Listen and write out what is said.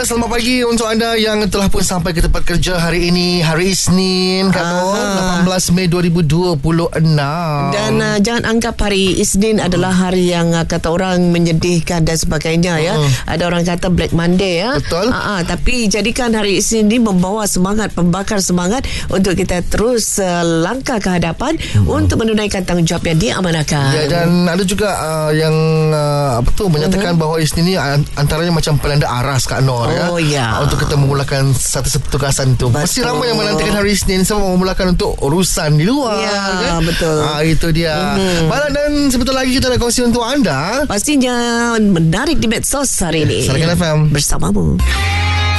Baiklah, selamat pagi untuk anda yang telah pun sampai ke tempat kerja hari ini, hari Isnin kan, 18 Mei 2026. Dan jangan anggap hari Isnin adalah hari yang kata orang menyedihkan dan sebagainya ya. Ada orang kata Black Monday ya. Betul. Tapi jadikan hari Isnin ini membawa semangat, pembakar semangat untuk kita terus langkah ke hadapan untuk menunaikan tanggungjawab yang diamanahkan. Ya, dan ada juga yang menyatakan bahawa Isnin ini antaranya macam pelanda aras Kak Nor ya. Untuk kita memulakan satu tugasan tu. Pasti ramai yang menantikan hari Isnin sebab memulakan untuk urusan di luar kan? Betul. Itu dia. Baiklah, dan sebentar lagi kita ada kongsi untuk anda. Pastinya menarik di medsos hari ini. Salam FM bersamamu.